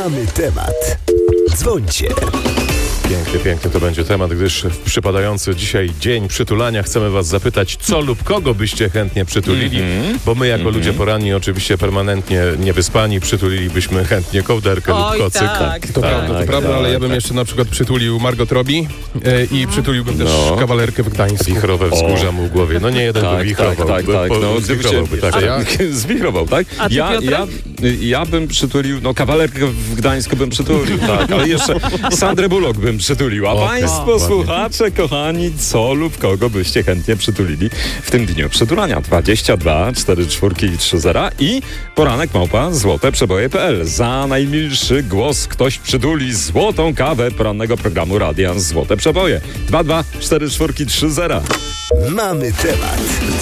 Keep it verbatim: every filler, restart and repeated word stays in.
Mamy temat. Dzwońcie. Piękny, piękny to będzie temat, gdyż w przypadający dzisiaj dzień przytulania chcemy was zapytać, co lub kogo byście chętnie przytulili, mm-hmm. bo my jako mm-hmm. ludzie poranni, oczywiście permanentnie niewyspani, przytulilibyśmy chętnie kołderkę Oj, lub kocyk. tak. To tak, prawda, to tak, prawda, tak, ale ja bym tak. jeszcze na przykład przytulił Margot Robbie e, i przytuliłbym też No. kawalerkę w Gdańsku. Wichrowe wzgórza mu w głowie. No nie jeden by Tak, wichrował. tak, by, tak, po, no, zwichrowałby, tak. a Ja, zwichrował, tak? A ty, ja, Piotrek? ja, ja bym przytulił, no kawalerkę w Gdańsku bym przytulił, tak, ale jeszcze Sandrę Bullock bym przytulił. A Okay. państwo, O, słuchacze, kochani, co lub kogo byście chętnie przytulili w tym dniu przytulania? dwadzieścia dwa cztery cztery i trzy zero i poranek małpa złote przeboje kropka p l. Za najmilszy głos ktoś przytuli złotą kawę porannego programu Radia Złote Przeboje. dwa dwa cztery cztery trzy zero. Mamy temat.